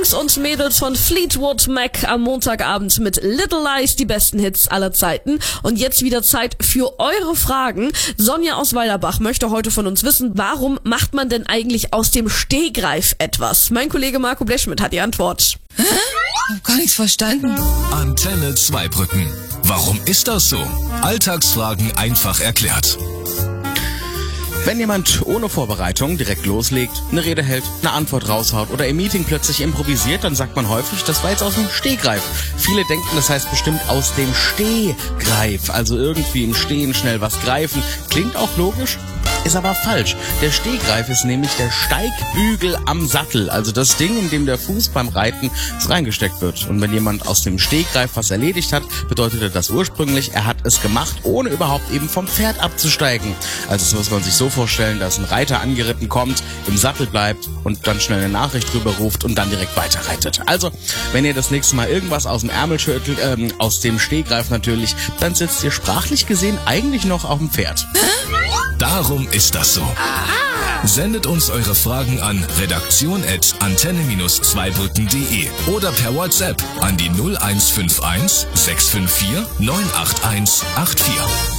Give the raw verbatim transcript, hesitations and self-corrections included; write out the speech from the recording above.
Jungs und Mädels von Fleetwood Mac am Montagabend mit Little Lies, die besten Hits aller Zeiten. Und jetzt wieder Zeit für eure Fragen. Sonja aus Weilerbach möchte heute von uns wissen, warum macht man denn eigentlich aus dem Stehgreif etwas? Mein Kollege Marco Blechschmidt hat die Antwort. Hä? Hab gar nichts verstanden. Antenne Zweibrücken. Warum ist das so? Alltagsfragen einfach erklärt. Wenn jemand ohne Vorbereitung direkt loslegt, eine Rede hält, eine Antwort raushaut oder im Meeting plötzlich improvisiert, dann sagt man häufig, das war jetzt aus dem Stehgreif. Viele denken, das heißt bestimmt aus dem Stehgreif, also irgendwie im Stehen schnell was greifen. Klingt auch logisch, ist aber falsch. Der Stehgreif ist nämlich der Steigbügel am Sattel, also das Ding, in dem der Fuß beim Reiten reingesteckt wird. Und wenn jemand aus dem Stehgreif was erledigt hat, bedeutete das ursprünglich, er hat es gemacht, ohne überhaupt eben vom Pferd abzusteigen. Also so muss man sich so vorstellen, dass ein Reiter angeritten kommt, im Sattel bleibt und dann schnell eine Nachricht drüber ruft und dann direkt weiterreitet. Also, wenn ihr das nächste Mal irgendwas aus dem Ärmel schüttelt, ähm, aus dem Stehgreif natürlich, dann sitzt ihr sprachlich gesehen eigentlich noch auf dem Pferd. Darum ist das so. Sendet uns eure Fragen an redaktion at antenne zweibrücken punkt de oder per WhatsApp an die null eins fünf eins sechs fünf vier neun acht eins acht vier.